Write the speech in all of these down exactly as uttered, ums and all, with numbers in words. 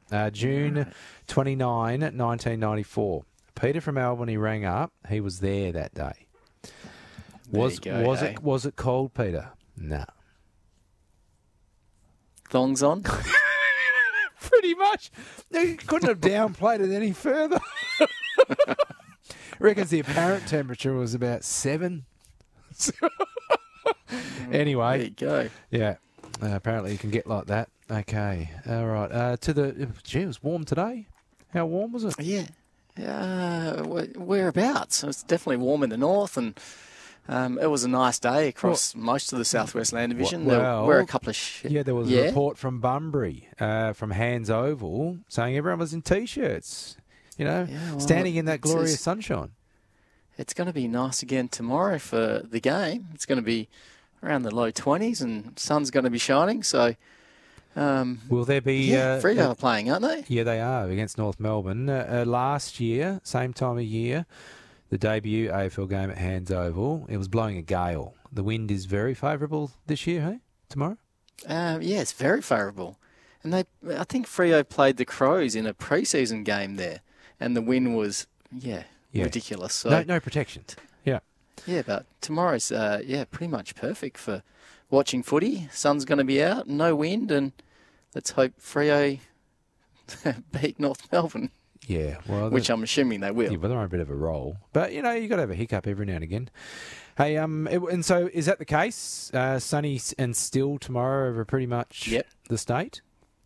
Uh, June twenty-ninth, nineteen ninety-four. Peter from Albany rang up. He was there that day. There Was you go, was hey? it was it cold, Peter? No. Thongs on? Pretty much. You couldn't have downplayed it any further. Reckons the apparent temperature was about seven. Anyway. There you go. Yeah. Uh, apparently you can get like that. Okay. All right. Uh, to the... Gee, it was warm today. How warm was it? Yeah. Uh, wh- whereabouts? It's definitely warm in the north, and um, it was a nice day across well, most of the Southwest Land Division. Well, there were a couple of... Sh- yeah, there was yeah? a report from Bunbury, uh, from Hands Oval, saying everyone was in T-shirts, you know, Yeah, well, standing in that glorious it's, sunshine. It's going to be nice again tomorrow for the game. It's going to be around the low twenties, and sun's going to be shining, so... Um, Will there be... Yeah, uh, Freo uh, are playing, aren't they? Yeah, they are, against North Melbourne. Uh, uh, last year, same time of year, the debut A F L game at Hands Oval, it was blowing a gale. The wind is very favourable this year, hey? Tomorrow? Uh, yeah, it's very favourable. And they, I think Freo played the Crows in a pre-season game there, and the wind was, yeah, yeah. ridiculous. So, no, no protection. Yeah. Yeah, but tomorrow's, uh, yeah, pretty much perfect for watching footy. Sun's going to be out, no wind, and let's hope Freo beat North Melbourne. Yeah, well, which I'm assuming they will. Yeah, but they're on a bit of a roll. But you know, you got to have a hiccup every now and again. Hey, um, it, and so is that the case? Uh, sunny and still tomorrow over pretty much yep. the state.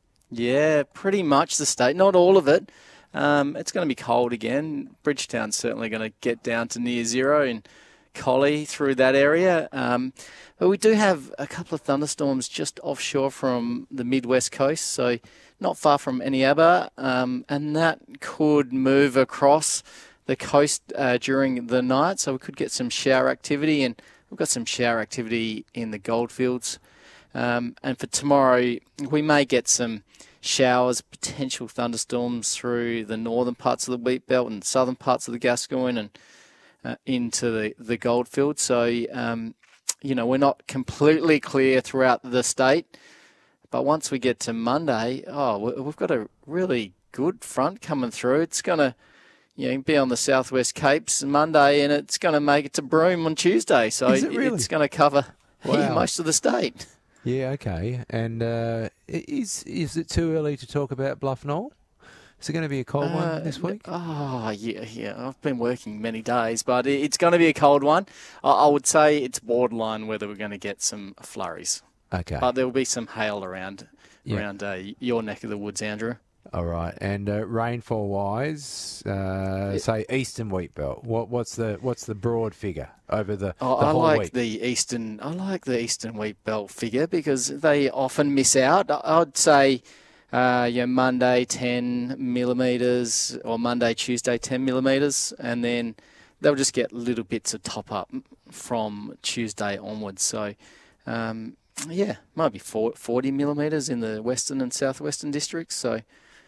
Yeah, pretty much the state. Not all of it. Um, it's going to be cold again. Bridgetown's certainly going to get down to near zero in Collie through that area. Um, but we do have a couple of thunderstorms just offshore from the mid-west coast, so not far from Eneabba, um, and that could move across the coast uh, during the night, so we could get some shower activity, and we've got some shower activity in the Goldfields. Um, and for tomorrow, we may get some showers, potential thunderstorms through the northern parts of the wheat belt and southern parts of the Gascoyne and uh, into the, the Goldfield. So, um, you know, we're not completely clear throughout the state. But once we get to Monday, oh, we've got a really good front coming through. It's going to, you know, be on the southwest Capes Monday, and it's going to make it to Broome on Tuesday. So Is it really? It's going to cover Wow. yeah, most of the state. Yeah, okay. And uh, is is it too early to talk about Bluff Knoll? Is it going to be a cold uh, one this week? Oh, yeah, yeah. I've been working many days, but it's going to be a cold one. I, I would say it's borderline whether we're going to get some flurries. Okay. But there will be some hail around yeah. around uh, your neck of the woods, Andrew. All right. And uh, rainfall-wise, uh, it, say eastern wheat belt. What what's the what's the broad figure over the, oh, the I whole like week? the eastern. I like the eastern wheat belt figure because they often miss out. I'd say, uh, yeah, Monday ten millimeters or Monday Tuesday ten millimeters, and then they'll just get little bits of top up from Tuesday onwards. So. Um, Yeah, might be forty millimetres in the western and southwestern districts. So,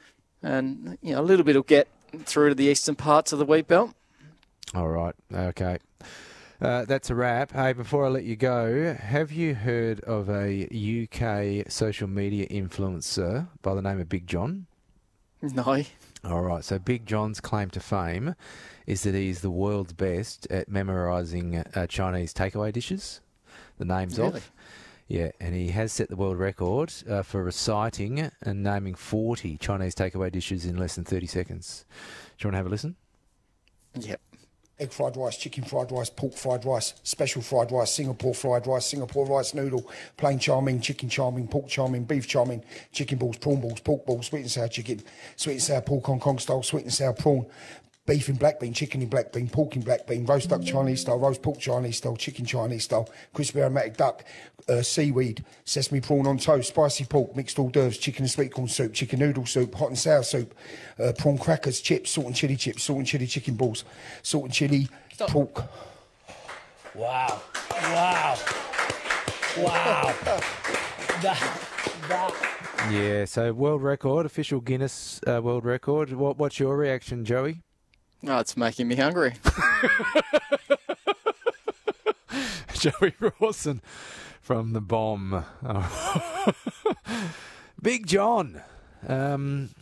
and you know, a little bit will get through to the eastern parts of the wheat belt. All right, okay. Uh, that's a wrap. Hey, before I let you go, have you heard of a U K social media influencer by the name of Big John? No. All right, so Big John's claim to fame is that he's the world's best at memorising uh, Chinese takeaway dishes, the names Really? of. Yeah, and he has set the world record uh, for reciting and naming forty Chinese takeaway dishes in less than thirty seconds. Do you want to have a listen? Yep. Egg fried rice, chicken fried rice, pork fried rice, special fried rice, Singapore fried rice, Singapore rice noodle, plain chow mein, chicken chow mein, pork chow mein, beef chow mein, chicken balls, prawn balls, pork balls, sweet and sour chicken, sweet and sour pork Hong Kong style, sweet and sour prawn, beef in black bean, chicken in black bean, pork in black bean, roast duck Chinese style, roast pork Chinese style, chicken Chinese style, crispy aromatic duck, uh, seaweed, sesame prawn on toast, spicy pork, mixed hors d'oeuvres, chicken and sweet corn soup, chicken noodle soup, hot and sour soup, uh, prawn crackers, chips, salt and chilli chips, salt and chilli chicken balls, salt and chilli Stop. pork. Wow. Wow. Wow. that, that. Yeah, so world record, official Guinness uh, world record. What, what's your reaction, Joey? Oh, it's making me hungry. Joey Rawson from the Bomb. Oh. Big John. Um,